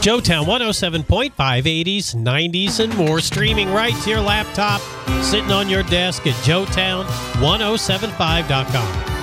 Joetown 107.5, 80s, 90s, and more. Streaming right to your laptop, sitting on your desk at joetown1075.com.